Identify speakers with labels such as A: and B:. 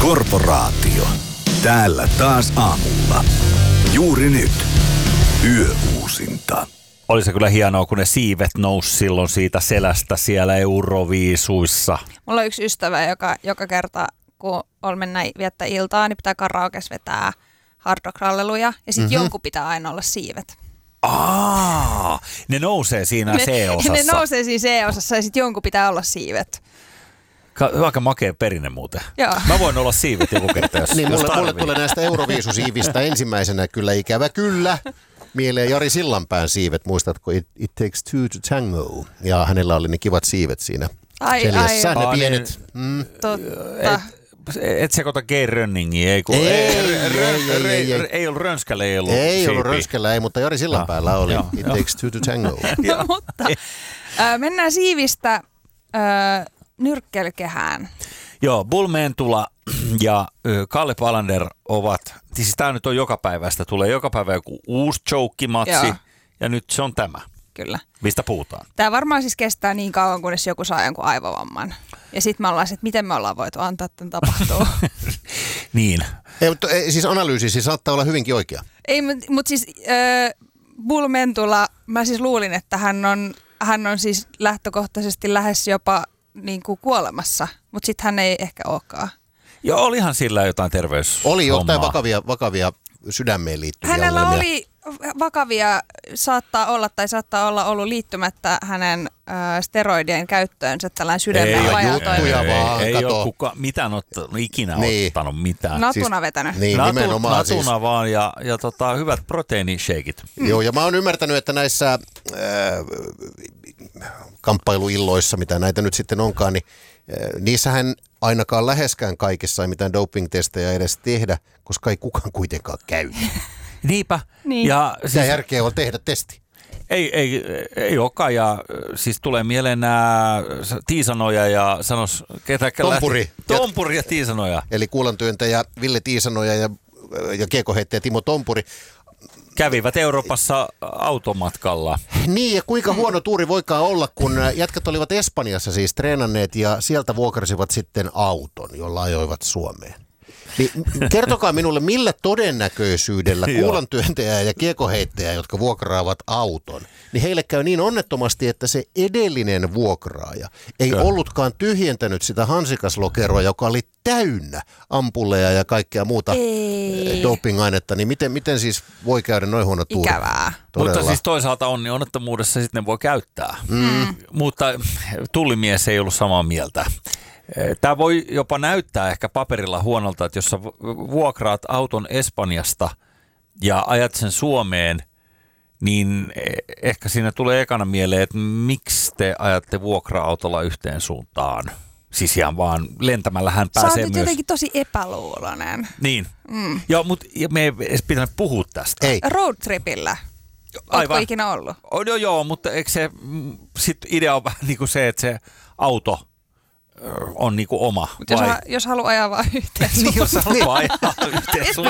A: Korporaatio. Täällä taas aamulla. Juuri nyt. Yöuusinta.
B: Oli se kyllä hienoa, kun ne siivet nousi silloin siitä selästä siellä Euroviisuissa.
C: Mulla on yksi ystävä, joka kerta, kun on mennä viettää iltaa, niin pitää karaokes vetää hard rock-ralleluja. Ja sitten jonkun pitää aina olla siivet.
B: Ne nousee siinä C-osassa.
C: Ne nousee siinä C-osassa ja sitten jonkun pitää olla siivet.
B: Aika makea perinne muuten.
C: Joo.
B: Mä voin olla siivet joku kerta, jos
D: Niin, mulle
B: tarvii.
D: tulee näistä Euroviisusiivistä ensimmäisenä kyllä ikävä kyllä. Mieleen Jari Sillanpään siivet, muistatko It Takes Two to Tango? Ja hänellä oli ne kivat siivet siinä seljässä, ne pienet.
C: Totta.
B: Et sekoita Gay Rönningiä, ei ollut Rönskällä, ei ollut
D: Ei ollut
B: siipiä.
D: Rönskällä, ei, mutta Jari Sillanpäällä oli It Takes Two to Tango.
C: Mutta mennään siivistä nyrkkelykehään.
B: Joo, Bull Mentula ja Kalle Palander ovat, siis tämä nyt on jokapäiväistä, tulee joka päivä joku uusi joke-matsi,
C: Joo.
B: ja nyt se on tämä.
C: Kyllä.
B: Mistä puhutaan?
C: Tämä varmaan siis kestää niin kauan, kunnes joku saa jonkun aivovamman. Ja sitten me ollaan, että miten me ollaan voitu antaa tämän tapahtua.
B: Niin.
D: Ei, mutta siis analyysi siis saattaa olla hyvinkin oikea.
C: Ei, mutta siis Bull Mentula, mä siis luulin, että hän on siis lähtökohtaisesti lähes jopa niin kuin kuolemassa, mutta sitten hän ei ehkä olekaan.
B: Joo, olihan sillä jotain terveyshommaa.
D: Oli jotain vakavia sydämeen liittyviä
C: Hänellä
D: ongelmia.
C: oli vakavia, saattaa olla ollut liittymättä hänen steroidien käyttöönsä tällainen sydämen
D: juttuja vaan,
B: ei
D: kato.
B: ole kukaan ikinä
D: Niin.
B: ottanut mitään.
C: Natuna vetänyt.
D: Niin, nimenomaan siis.
B: Natuna vaan ja hyvät proteiinishakeit.
D: Joo, ja mä oon ymmärtänyt, että näissä kamppailuilloissa, mitä näitä nyt sitten onkaan, niin niissähän ainakaan läheskään kaikissa ei mitään doping-testejä edes tehdä, koska ei kukaan kuitenkaan käy.
B: Niinpä.
C: Niin.
B: Ja
D: Mitä
B: siis,
D: järkeä on tehdä testi?
B: ei olekaan. Ja siis tulee mieleen nämä Tiisanoja ja sanos ketä
D: Tompuri.
B: Tompuri ja Tiisanoja.
D: Eli kuulantyöntäjä Ville Tiisanoja ja kiekoheittäjä Timo Tompuri.
B: Kävivät Euroopassa automatkalla.
D: Niin, ja kuinka huono tuuri voikaan olla, kun jätkät olivat Espanjassa siis treenanneet ja sieltä vuokrasivat sitten auton, jolla ajoivat Suomeen. Niin kertokaa minulle, millä todennäköisyydellä kuulantyöntäjä ja kiekoheittäjä, jotka vuokraavat auton, niin heille käy niin onnettomasti, että se edellinen vuokraaja ei ollutkaan tyhjentänyt sitä hansikaslokeroa, joka oli täynnä ampulleja ja kaikkea muuta doping-ainetta, niin miten siis voi käydä noin huono tuuri?
C: Ikävää.
D: Todella.
B: Mutta siis toisaalta onnettomuudessa sitten ne voi käyttää. Mutta tullimies ei ollut samaa mieltä. Tämä voi jopa näyttää ehkä paperilla huonolta, että jos sä vuokraat auton Espanjasta ja ajat sen Suomeen, niin ehkä siinä tulee ekana mieleen, että miksi te ajatte vuokra-autolla yhteen suuntaan. Siis ihan vaan lentämällähän pääsee
C: Sä oot nyt
B: myös.
C: jotenkin tosi epäluuloinen.
B: Niin. Joo, mutta me ei edes pitänyt puhua tästä.
D: Ei.
C: Roadtripillä. Ootko ikinä ollut?
B: Joo, mutta eikö se, sit idea on vähän niin kuin se, että se auto on niin kuin oma.
C: Jos haluaa ajaa vaan yhteen
B: Niin, jos
C: suuntaan.
B: haluaa ajaa yhteen